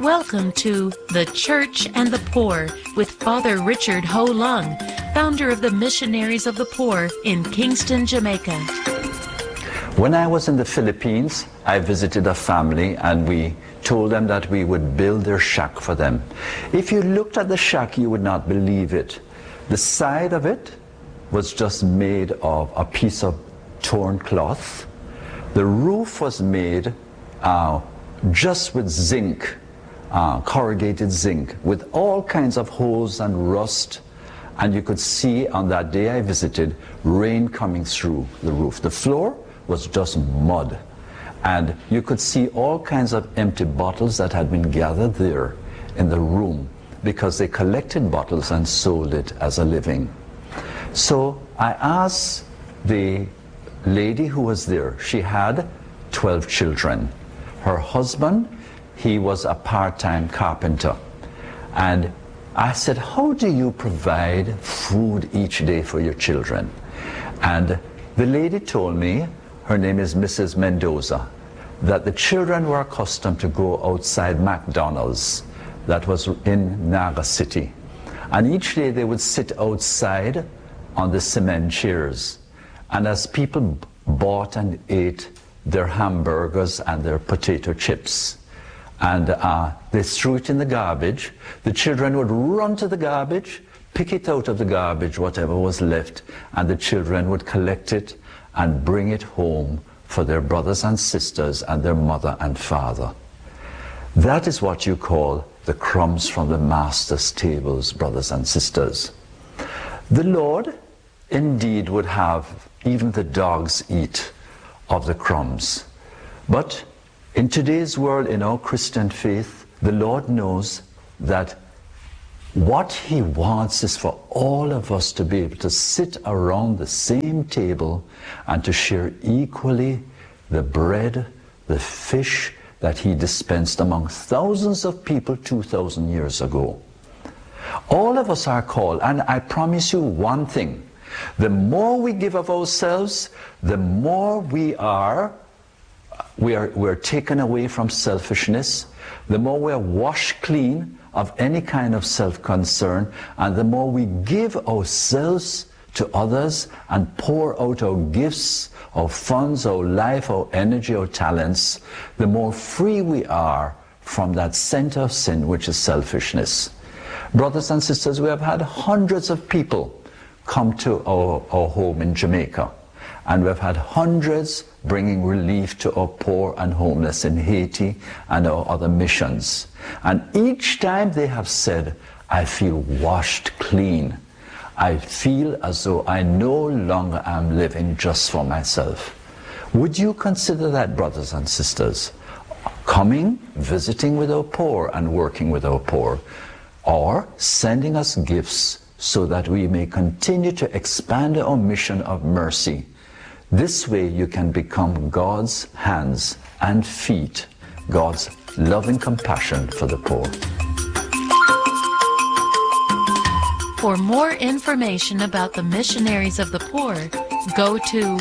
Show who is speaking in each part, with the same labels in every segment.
Speaker 1: Welcome to The Church and the Poor with Father Richard Ho Lung, founder of the Missionaries of the Poor in Kingston, Jamaica.
Speaker 2: When I was in the Philippines, I visited a family and we told them that we would build their shack for them. If you looked at the shack, you would not believe it. The side of it was just made of a piece of torn cloth. The roof was made just with zinc, corrugated zinc, with all kinds of holes and rust. And you could see on that day I visited, rain coming through the roof. The floor was just mud. And you could see all kinds of empty bottles that had been gathered there in the room because they collected bottles and sold it as a living. So I asked the lady who was there. She had 12 children. Her husband, he was a part-time carpenter. And I said, how do you provide food each day for your children? And the lady told me, her name is Mrs. Mendoza, that the children were accustomed to go outside McDonald's that was in Naga City. And each day they would sit outside on the cement chairs. And as people bought and ate their hamburgers and their potato chips, and they threw it in the garbage, the children would run to the garbage, pick it out of the garbage, whatever was left, and the children would collect it and bring it home for their brothers and sisters and their mother and father. That is what you call the crumbs from the master's tables, brothers and sisters. The Lord indeed would have even the dogs eat of the crumbs. But in today's world, in our Christian faith, the Lord knows that what He wants is for all of us to be able to sit around the same table and to share equally the bread, the fish that He dispensed among thousands of people 2,000 years ago. All of us are called, and I promise you one thing, the more we give of ourselves, the more we're taken away from selfishness, the more we are washed clean of any kind of self-concern, and the more we give ourselves to others and pour out our gifts, our funds, our life, our energy, our talents, the more free we are from that center of sin, which is selfishness. Brothers and sisters, we have had hundreds of people come to our home in Jamaica, and we've had hundreds bringing relief to our poor and homeless in Haiti and our other missions. And each time they have said, I feel washed clean. I feel as though I no longer am living just for myself. Would you consider that, brothers and sisters? Coming, visiting with our poor and working with our poor, or sending us gifts so that we may continue to expand our mission of mercy. This way you can become God's hands and feet, God's loving compassion for the poor.
Speaker 1: For more information about the Missionaries of the Poor, go to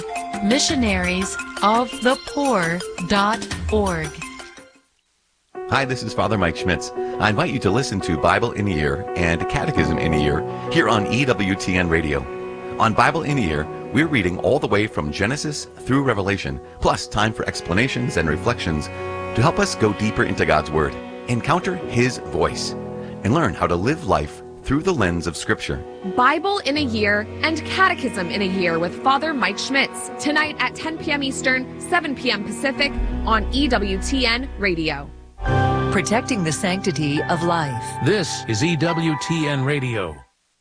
Speaker 1: missionariesofthepoor.org.
Speaker 3: Hi, this is Father Mike Schmitz. I invite you to listen to Bible in a Year and Catechism in a Year here on EWTN Radio. On Bible in a Year, we're reading all the way from Genesis through Revelation, plus time for explanations and reflections to help us go deeper into God's Word, encounter His voice, and learn how to live life through the lens of Scripture.
Speaker 4: Bible in a Year and Catechism in a Year with Father Mike Schmitz, tonight at 10 p.m. Eastern, 7 p.m. Pacific on EWTN Radio.
Speaker 5: Protecting the sanctity of life.
Speaker 6: This is EWTN Radio.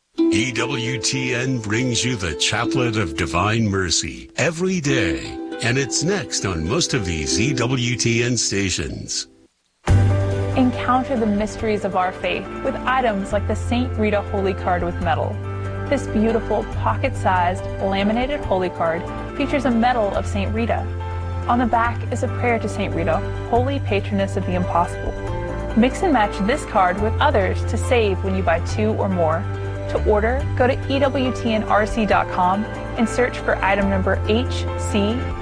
Speaker 7: EWTN brings you the Chaplet of Divine Mercy every day, and it's next on most of these EWTN stations.
Speaker 8: Encounter the mysteries of our faith with items like the St. Rita Holy Card with medal. This beautiful pocket-sized laminated holy card features a medal of St. Rita. On the back is a prayer to St. Rita, holy patroness of the impossible. Mix and match this card with others to save when you buy 2 or more. To order, go to EWTNRC.com and search for item number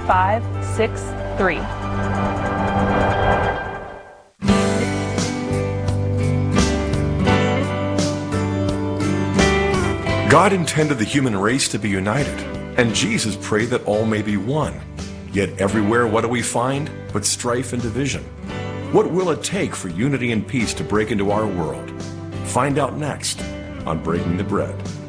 Speaker 8: HC563.
Speaker 9: God intended the human race to be united, and Jesus prayed that all may be one. Yet everywhere, what do we find but strife and division? What will it take for unity and peace to break into our world? Find out next on Breaking the Bread.